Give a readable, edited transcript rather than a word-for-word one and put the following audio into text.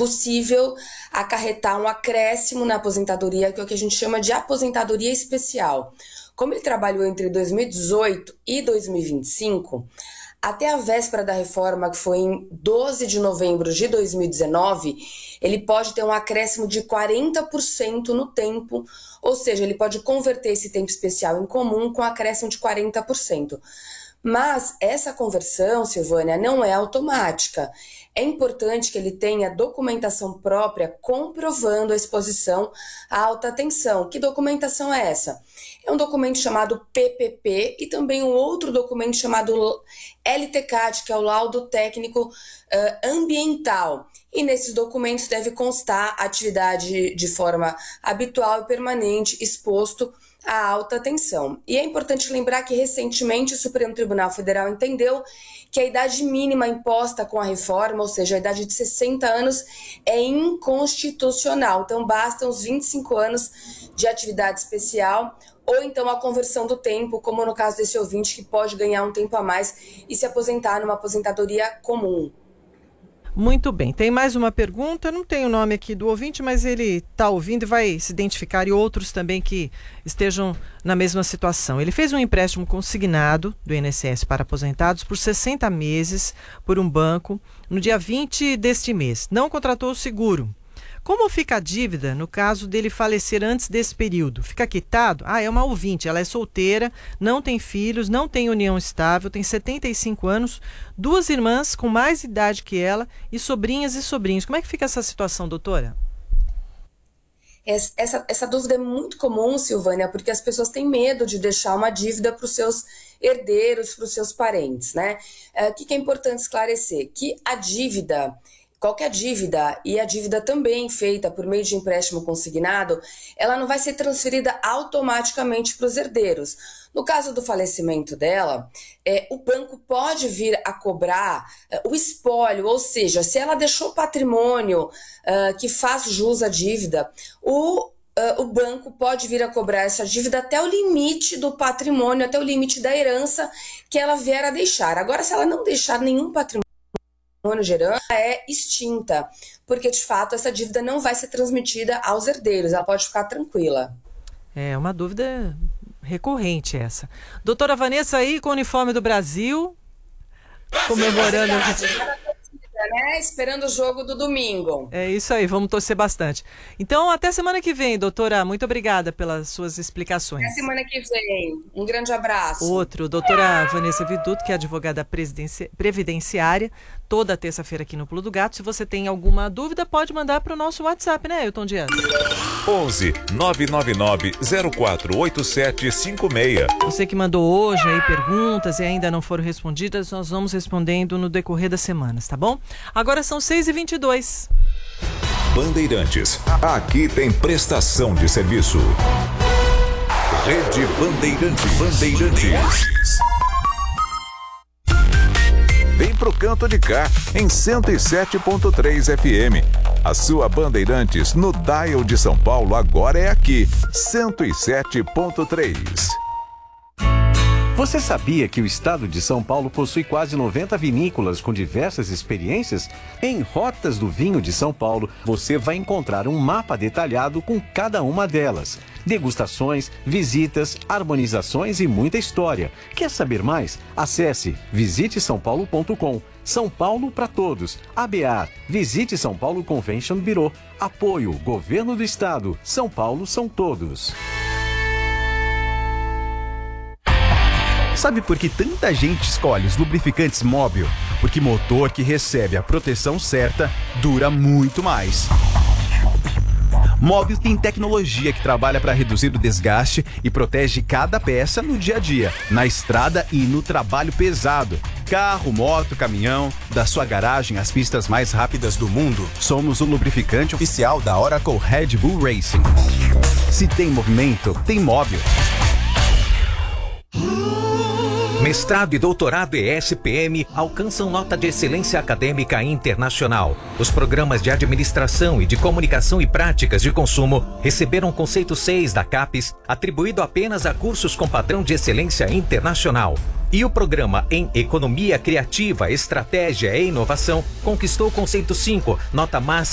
possível acarretar um acréscimo na aposentadoria, que é o que a gente chama de aposentadoria especial. Como ele trabalhou entre 2018 e 2025, até a véspera da reforma, que foi em 12 de novembro de 2019, ele pode ter um acréscimo de 40% no tempo, ou seja, ele pode converter esse tempo especial em comum com um acréscimo de 40%. Mas essa conversão, Silvânia, não é automática. É importante que ele tenha documentação própria comprovando a exposição à alta tensão. Que documentação é essa? É um documento chamado PPP e também um outro documento chamado LTCAT, que é o Laudo Técnico Ambiental. E nesses documentos deve constar a atividade de forma habitual e permanente exposto à alta tensão. E é importante lembrar que recentemente o Supremo Tribunal Federal entendeu que a idade mínima imposta com a reforma, ou seja, a idade de 60 anos, é inconstitucional. Então bastam os 25 anos de atividade especial ou então a conversão do tempo, como no caso desse ouvinte que pode ganhar um tempo a mais e se aposentar numa aposentadoria comum. Muito bem, tem mais uma pergunta, não tem o nome aqui do ouvinte, mas ele está ouvindo e vai se identificar, e outros também que estejam na mesma situação. Ele fez um empréstimo consignado do INSS para aposentados por 60 meses por um banco no dia 20 deste mês. Não contratou o seguro. Como fica a dívida no caso dele falecer antes desse período? Fica quitado? É uma ouvinte, ela é solteira, não tem filhos, não tem união estável, tem 75 anos, 2 irmãs com mais idade que ela e sobrinhas e sobrinhos. Como é que fica essa situação, doutora? Essa dúvida é muito comum, Silvânia, porque as pessoas têm medo de deixar uma dívida para os seus herdeiros, para os seus parentes, né? O que é importante esclarecer? Que a dívida... Qualquer dívida, e a dívida também feita por meio de empréstimo consignado, ela não vai ser transferida automaticamente para os herdeiros. No caso do falecimento dela, o banco pode vir a cobrar o espólio, ou seja, se ela deixou patrimônio que faz jus à dívida, o banco pode vir a cobrar essa dívida até o limite do patrimônio, até o limite da herança que ela vier a deixar. Agora, se ela não deixar nenhum patrimônio gerando, é extinta, porque de fato essa dívida não vai ser transmitida aos herdeiros, ela pode ficar tranquila. É uma dúvida recorrente essa. Doutora Vanessa aí com o uniforme do Brasil, comemorando... Né? Esperando o jogo do domingo. É isso aí, vamos torcer bastante. Então, até semana que vem, doutora. Muito obrigada pelas suas explicações. Até semana que vem. Um grande abraço. Doutora Vanessa Viduto, que é advogada previdenciária, toda terça-feira aqui no Pulo do Gato. Se você tem alguma dúvida, pode mandar para o nosso WhatsApp, né, Ailton Dias? 11 999 048756. Você que mandou hoje aí perguntas e ainda não foram respondidas, nós vamos respondendo no decorrer das semanas, tá bom? Agora são 6h22. Bandeirantes. Aqui tem prestação de serviço. Rede Bandeirantes. Vem pro canto de cá, em 107.3 FM. A sua Bandeirantes no dial de São Paulo agora é aqui, 107.3. Você sabia que o estado de São Paulo possui quase 90 vinícolas com diversas experiências? Em Rotas do Vinho de São Paulo, você vai encontrar um mapa detalhado com cada uma delas. Degustações, visitas, harmonizações e muita história. Quer saber mais? Acesse visitesaopaulo.com. São Paulo para todos. ABAR, Visite São Paulo Convention Bureau. Apoio, Governo do Estado. São Paulo são todos. Sabe por que tanta gente escolhe os lubrificantes Móbil? Porque motor que recebe a proteção certa dura muito mais. Móbil tem tecnologia que trabalha para reduzir o desgaste e protege cada peça no dia a dia, na estrada e no trabalho pesado. Carro, moto, caminhão, da sua garagem às pistas mais rápidas do mundo, somos o lubrificante oficial da Oracle Red Bull Racing. Se tem movimento, tem Móbil. Mestrado e doutorado ESPM alcançam nota de excelência acadêmica internacional. Os programas de administração e de comunicação e práticas de consumo receberam o conceito 6 da CAPES, atribuído apenas a cursos com padrão de excelência internacional. E o programa em Economia Criativa, Estratégia e Inovação conquistou o conceito 5, nota máxima